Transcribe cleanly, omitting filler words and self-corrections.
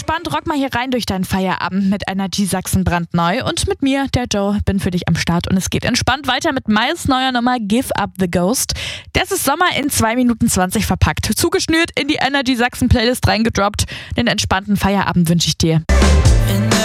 entspannt rock mal hier rein durch deinen Feierabend mit Energy Sachsen brandneu. Und mit mir, der Joe, bin für dich am Start. Und es geht entspannt weiter mit Miles' neuer Nummer Give Up the Ghost. Das ist Sommer in 2 Minuten 20 verpackt. Zugeschnürt in die Energy Sachsen Playlist reingedroppt. Den entspannten Feierabend wünsche ich dir.